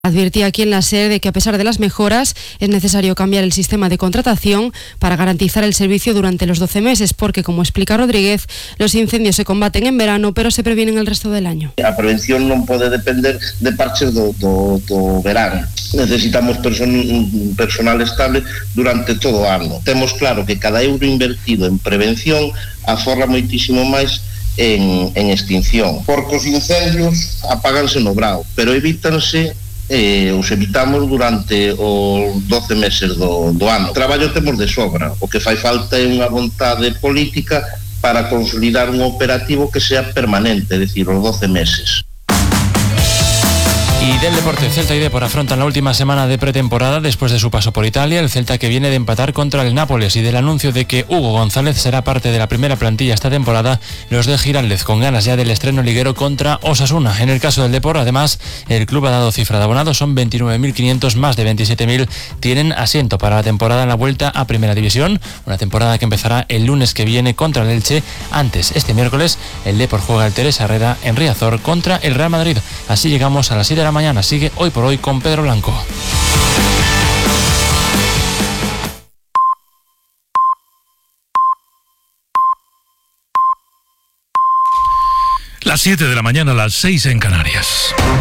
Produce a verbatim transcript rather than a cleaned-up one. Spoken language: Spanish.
Advertía aquí en la SER de que a pesar de las mejoras es necesario cambiar el sistema de contratación para garantizar el servicio durante los doce meses, porque, como explica Rodríguez, los incendios se combaten en verano, pero se previenen el resto del año. A prevención non pode depender de parches do, do, do verano. Necesitamos person, personal estable durante todo o ano. Temos claro que cada euro invertido en prevención aforra moitísimo máis en, en extinción. Porque os incendios apáganse no brao, pero evítanse Eh, os evitamos durante os doce meses do, do ano. O traballo temos de sobra, o que fai falta é unha vontade política para consolidar un operativo que sea permanente, é dicir, os doce meses. Y del deporte, Celta y Depor afrontan la última semana de pretemporada después de su paso por Italia. El Celta, que viene de empatar contra el Nápoles, y del anuncio de que Hugo González será parte de la primera plantilla esta temporada, los de Giraldez con ganas ya del estreno liguero contra Osasuna. En el caso del Depor, además, el club ha dado cifra de abonados, son veintinueve mil quinientos, más de veintisiete mil tienen asiento para la temporada en la vuelta a Primera División, una temporada que empezará el lunes que viene contra el Elche. Antes, este miércoles, el Depor juega el Teresa Herrera en Riazor contra el Real Madrid. Así llegamos a las siete de la mañana. Sigue Hoy por Hoy con Pedro Blanco. Las siete de la mañana, las seis en Canarias.